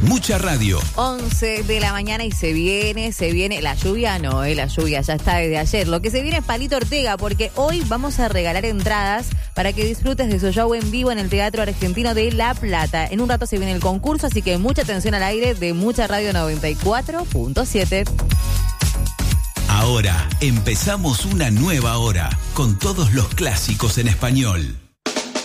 Mucha radio. 11 de la mañana y se viene. La lluvia no, la lluvia ya está desde ayer. Lo que se viene es Palito Ortega, porque hoy vamos a regalar entradas para que disfrutes de su show en vivo en el Teatro Argentino de La Plata. En un rato se viene el concurso, así que mucha atención al aire de Mucha Radio 94.7. Ahora empezamos una nueva hora con todos los clásicos en español.